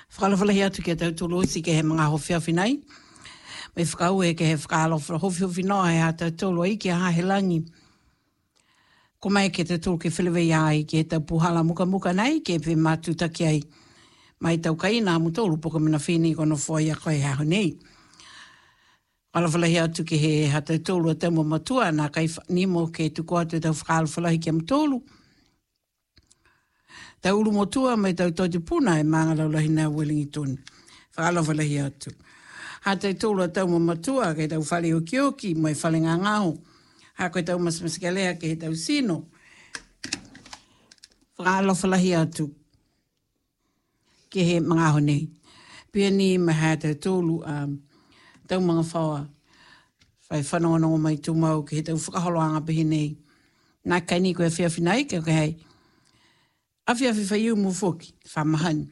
Whakalawhalahi atu ki a tautolo isi ke he mga howhiawhinai. Me whakau e ke he whakalawhara howhiawhinoa he a tautolo i ki a hahelangi. Ko mai ke tautolo ke whilewei ai ke he tau puhala muka muka nei ke pe mātutaki ai. Mai tau kaina mutolu poka mina whini kono whai a koe haho nei. Whakalawhalahi atu ke he ha tautolo a tamo matua na kai nimo ke tuko atu tau whakalawhalahi ki a mutolu. Tau uru motua mai tau tōti puna e māngalaulahi nā Wellington. Whakalawhalahi atu. Ha tau tōla tau matua ke tau whale o kioki mai whale ngā ngāho. Ha koe tau masmaskalea ke he tau sino. Whakalawhalahi atu ke he mga honei. Pia ni mai ha tau tōlu tau mga whaua. Whai whanongo mai tūmau ke he tau whakaholoanga pihi nei. Nā kai ni koe whiawhinai ke hei. Awhiawhi whaiu mu whoki, whamahani.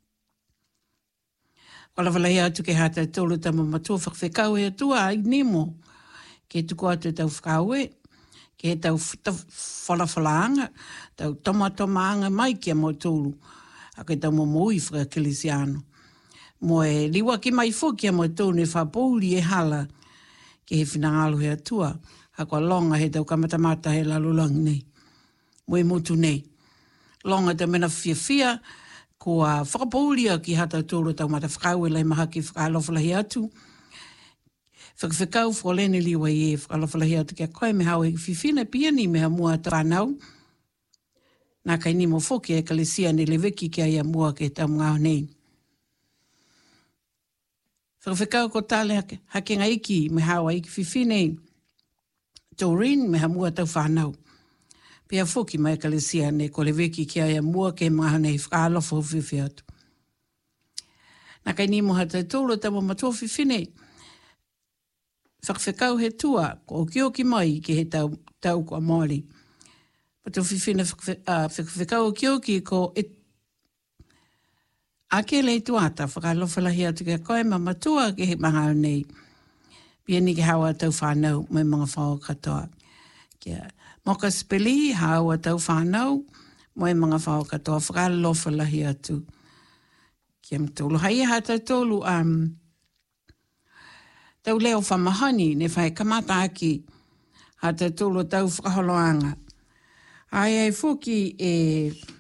Walawalahi atu ke hata tōlu tama matua whakawhekau he atua ai nemo. Ke tuku atu tau whakaue, ke he tau whalawhalaanga, tau tomatomaanga mai kia mo tōlu. A ke tau momoi whakakilisiano. Mo e liwa ki mai whoki a mo tōlu e whapouri e hala ke he whinangalu he atua. Ha kua longa he tau kamatamata he lalulangi nei. Mo e motu nei. Longa te mena whiawhia, kua whakapaulia ki hata tōru tau mata whakau e lai maha ki whakalawhalahi atu. Whakawhekau whalene liwa i e whakalawhalahi atu kia koe me hau e whiwhina piani me ha mua tānau. Nā kai ni mo whoki e kalesia ni leweki kia ia mua ke tau ngāo nei. Whakawhekau ko tāle hake ngā iki me hau a iki whiwhine Doreen me ha mua tau whanau. Pea whoki mai kalesia ne ko le weki kia ia mua ke mga nei whakalofa o whiwhi atu. Nā kai ni moha tai tōlo tamo matua whiwhine. Whakawhekau he tua ko o kioki mai ke he tau ko a Māori. Pato whiwhine whakawhekau o kioki ko ake lei tuata whakalofa lahi atu ke koe ma matua ke he mga nei. Pia ni ke hawa tau whanau mai mga whao katoa. Kia moka speli, haua tau whanau, moe mga whao katoa, whakalofa lahi atu. Kia mtolu. Hai ha tau tolu, tau leo whamahani, ne whai kamata aki, ha tau tolu tau whakaholoanga. Ai ai whuki